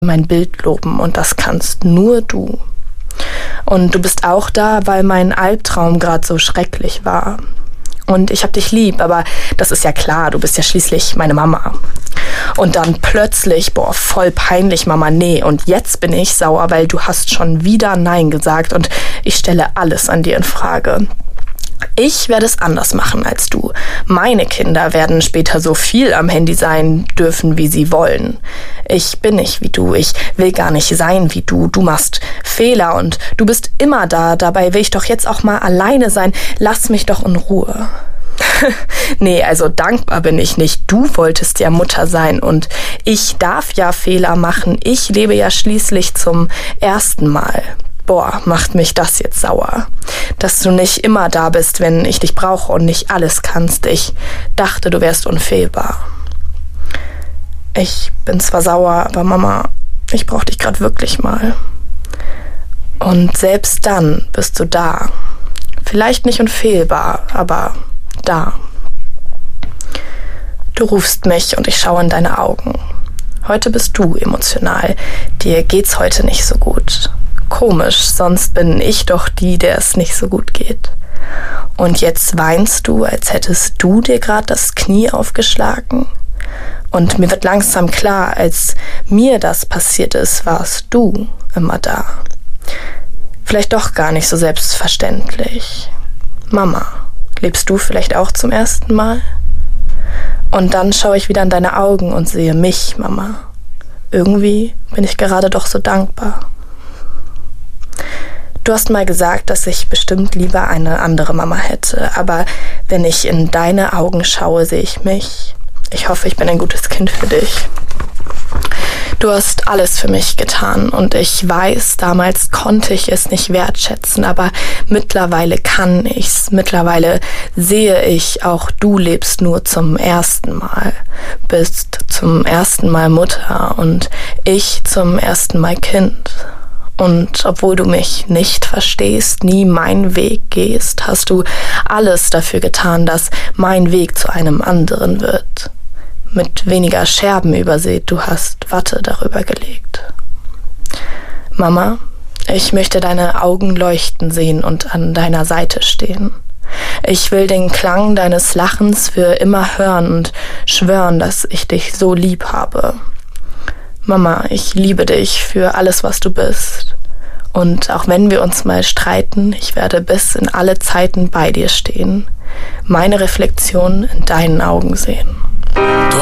mein Bild loben und das kannst nur du. Und du bist auch da, weil mein Albtraum gerade so schrecklich war. Und ich hab dich lieb, aber das ist ja klar, du bist ja schließlich meine Mama. Und dann plötzlich, voll peinlich, Mama, nee, und jetzt bin ich sauer, weil du hast schon wieder Nein gesagt und ich stelle alles an dir in Frage. Ich werde es anders machen als du. Meine Kinder werden später so viel am Handy sein dürfen, wie sie wollen. Ich bin nicht wie du, ich will gar nicht sein wie du. Du machst Fehler und du bist immer da. Dabei will ich doch jetzt auch mal alleine sein. Lass mich doch in Ruhe. Nee, also dankbar bin ich nicht. Du wolltest ja Mutter sein und ich darf ja Fehler machen. Ich lebe ja schließlich zum ersten Mal. Macht mich das jetzt sauer. Dass du nicht immer da bist, wenn ich dich brauche und nicht alles kannst. Ich dachte, du wärst unfehlbar. Ich bin zwar sauer, aber Mama, ich brauch dich gerade wirklich mal. Und selbst dann bist du da. Vielleicht nicht unfehlbar, aber da. Du rufst mich und ich schaue in deine Augen. Heute bist du emotional. Dir geht's heute nicht so gut. Komisch, sonst bin ich doch die, der es nicht so gut geht. Und jetzt weinst du, als hättest du dir gerade das Knie aufgeschlagen. Und mir wird langsam klar, als mir das passiert ist, warst du immer da. Vielleicht doch gar nicht so selbstverständlich. Mama, lebst du vielleicht auch zum ersten Mal? Und dann schaue ich wieder in deine Augen und sehe mich, Mama. Irgendwie bin ich gerade doch so dankbar. Du hast mal gesagt, dass ich bestimmt lieber eine andere Mama hätte, aber wenn ich in deine Augen schaue, sehe ich mich. Ich hoffe, ich bin ein gutes Kind für dich. Du hast alles für mich getan und ich weiß, damals konnte ich es nicht wertschätzen, aber mittlerweile kann ich's. Mittlerweile sehe ich, auch du lebst nur zum ersten Mal, bist zum ersten Mal Mutter und ich zum ersten Mal Kind. Und obwohl du mich nicht verstehst, nie meinen Weg gehst, hast du alles dafür getan, dass mein Weg zu einem anderen wird. Mit weniger Scherben übersät, du hast Watte darüber gelegt. Mama, ich möchte deine Augen leuchten sehen und an deiner Seite stehen. Ich will den Klang deines Lachens für immer hören und schwören, dass ich dich so lieb habe. Mama, ich liebe dich für alles, was du bist. Und auch wenn wir uns mal streiten, ich werde bis in alle Zeiten bei dir stehen, meine Reflexion in deinen Augen sehen.